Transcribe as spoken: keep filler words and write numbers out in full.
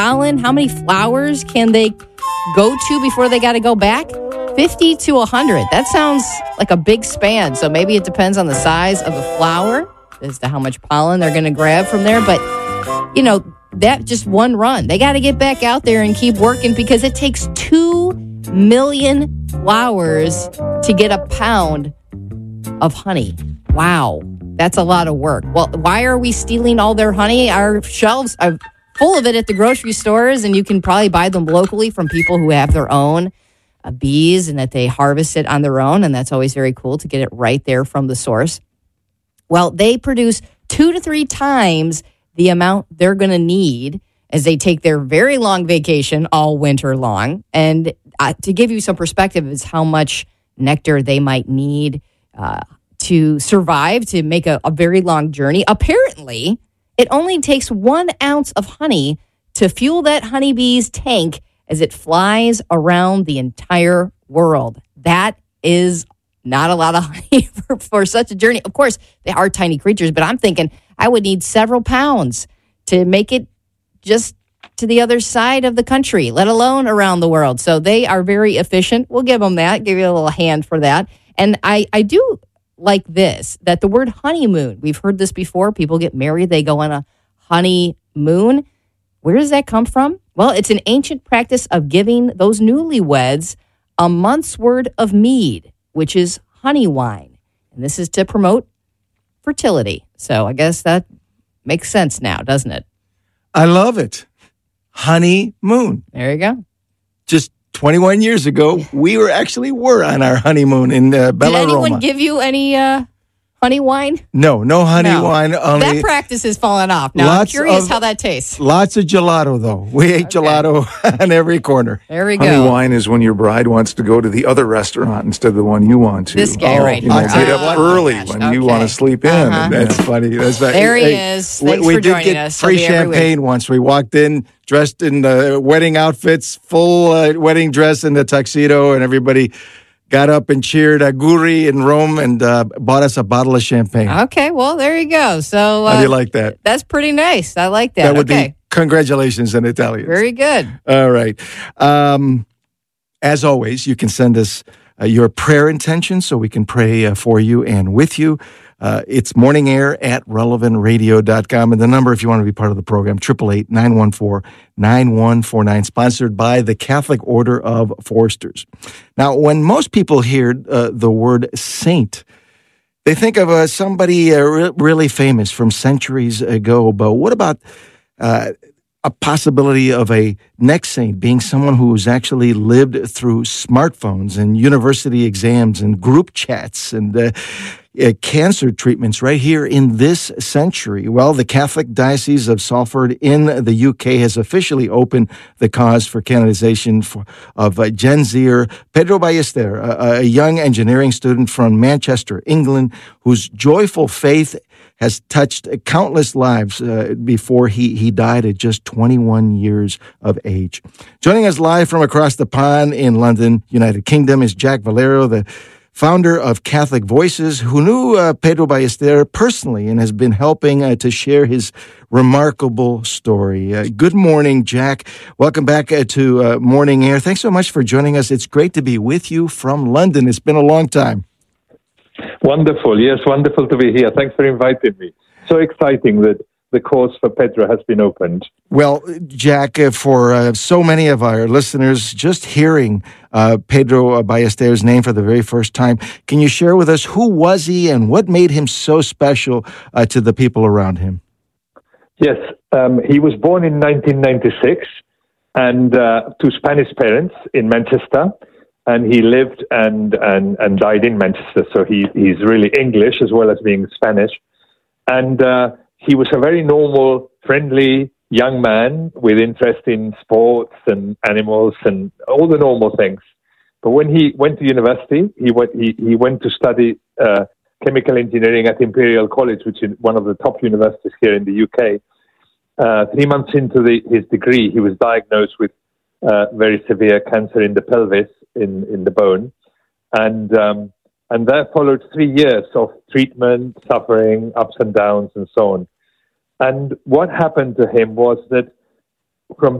pollen? How many flowers can they go to before they got to go back? fifty to one hundred. That sounds like a big span. So maybe it depends on the size of the flower as to how much pollen they're going to grab from there. But, you know, that just one run. They got to get back out there and keep working because it takes two million flowers to get a pound of honey. Wow. That's a lot of work. Well, why are we stealing all their honey? Our shelves are full of it at the grocery stores, and you can probably buy them locally from people who have their own uh, bees and that they harvest it on their own, and that's always very cool to get it right there from the source. Well, they produce two to three times the amount they're going to need as they take their very long vacation all winter long. And uh, to give you some perspective is how much nectar they might need uh, to survive, to make a, a very long journey. Apparently, it only takes one ounce of honey to fuel that honeybee's tank as it flies around the entire world. That is not a lot of honey for, for such a journey. Of course, they are tiny creatures, but I'm thinking I would need several pounds to make it just to the other side of the country, let alone around the world. So they are very efficient. We'll give them that, give you a little hand for that. And I, I do like this, that the word honeymoon, we've heard this before. People get married, they go on a honeymoon. Where does that come from? Well, it's an ancient practice of giving those newlyweds a month's worth of mead, which is honey wine. And this is to promote fertility. So I guess that makes sense now, doesn't it? I love it. Honeymoon. There you go. Just twenty-one years ago, we were actually were on our honeymoon in uh, Bella Did anyone Roma. give you any uh, honey wine? No, no honey No. wine. Only That practice has fallen off. Now, I'm lots curious of- how that tastes. lots of gelato, though. We ate Okay. gelato on every corner. There we Honey go. wine is when your bride wants to go to the other restaurant instead of the one you want to. This guy Oh, right You know, here. get Oh, up my early gosh. when you Okay. want to sleep in. Uh-huh. And That's funny. That's funny. There he Hey, is. we- Thanks we for did joining get us. free He'll be every week. champagne once. We walked in dressed in the wedding outfits, full uh, wedding dress and the tuxedo, and everybody got up and cheered Aguri in Rome and uh, bought us a bottle of champagne. Okay, well, there you go. So uh, How do you like that? that's pretty nice. I like that. That would okay. be congratulations in Italian. Very good. All right. Um, as always, you can send us uh, your prayer intentions so we can pray uh, for you and with you. Uh, it's morning air at relevant radio dot com. And the number, if you want to be part of the program, eight eight eight, nine one four, nine one four nine, sponsored by the Catholic Order of Foresters. Now, when most people hear uh, the word saint, they think of uh, somebody uh, re- really famous from centuries ago. But what about uh, a possibility of a next saint being someone who's actually lived through smartphones and university exams and group chats and uh, uh, cancer treatments right here in this century? Well, the Catholic Diocese of Salford in the U K has officially opened the cause for canonization for, of uh, Genzir Pedro Ballester, a, a young engineering student from Manchester, England, whose joyful faith has touched countless lives uh, before he, he died at just twenty-one years of age. Joining us live from across the pond in London, United Kingdom, is Jack Valero, the founder of Catholic Voices, who knew uh, Pedro Ballester personally and has been helping uh, to share his remarkable story. Uh, good morning, Jack. Welcome back uh, to uh, Morning Air. Thanks so much for joining us. It's great to be with you from London. It's been a long time. Wonderful. Yes, wonderful to be here. Thanks for inviting me. So exciting that the cause for Pedro has been opened. Well, Jack, uh, for uh, so many of our listeners, just hearing uh, Pedro Ballester's name for the very first time, can you share with us who was he and what made him so special uh, to the people around him? Yes, um, he was born in nineteen ninety-six and uh, to Spanish parents in Manchester. And he lived and, and, and died in Manchester, so he, he's really English as well as being Spanish. And uh, he was a very normal, friendly young man with interest in sports and animals and all the normal things. But when he went to university, he went, he, he went to study uh, chemical engineering at Imperial College, which is one of the top universities here in the U K. Uh, three months into the, his degree, he was diagnosed with uh, very severe cancer in the pelvis, in, in the bone. And um, and that followed three years of treatment, suffering, ups and downs, and so on. And what happened to him was that from